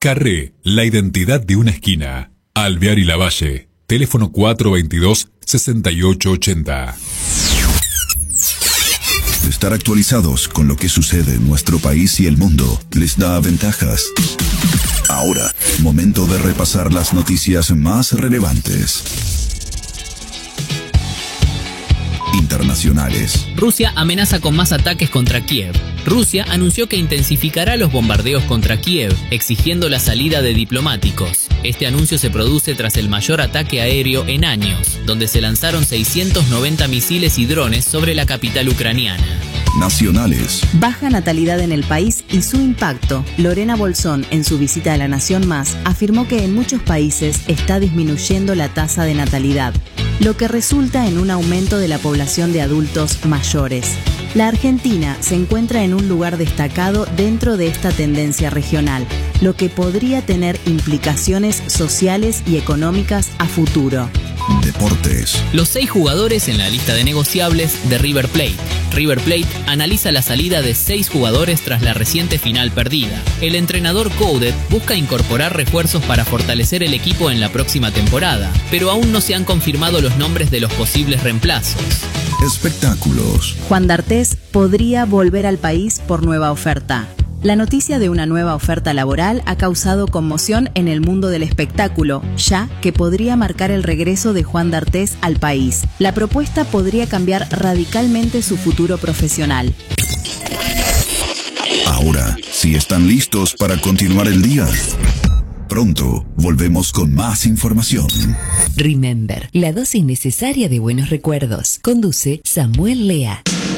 Carré, la identidad de una esquina. Alvear y Lavalle, teléfono 422-6880. Estar actualizados con lo que sucede en nuestro país y el mundo les da ventajas. Ahora, momento de repasar las noticias más relevantes. Internacionales. Rusia amenaza con más ataques contra Kiev. Rusia anunció que intensificará los bombardeos contra Kiev, exigiendo la salida de diplomáticos. Este anuncio se produce tras el mayor ataque aéreo en años, donde se lanzaron 690 misiles y drones sobre la capital ucraniana. Nacionales. Baja natalidad en el país y su impacto. Lorena Bolsón, en su visita a La Nación Más, afirmó que en muchos países está disminuyendo la tasa de natalidad, lo que resulta en un aumento de la población de adultos mayores. La Argentina se encuentra en un lugar destacado dentro de esta tendencia regional, lo que podría tener implicaciones sociales y económicas a futuro. Deportes. Los 6 jugadores en la lista de negociables de River Plate. River Plate analiza la salida de 6 jugadores tras la reciente final perdida. El entrenador Coudet busca incorporar refuerzos para fortalecer el equipo en la próxima temporada, pero aún no se han confirmado los nombres de los posibles reemplazos. Espectáculos. Juan D'Artés podría volver al país por nueva oferta. La noticia de una nueva oferta laboral ha causado conmoción en el mundo del espectáculo, ya que podría marcar el regreso de Juan D'Artés al país. La propuesta podría cambiar radicalmente su futuro profesional. Ahora, si están listos para continuar el día, pronto volvemos con más información. Remember, la dosis necesaria de buenos recuerdos. Conduce Samuel Lea.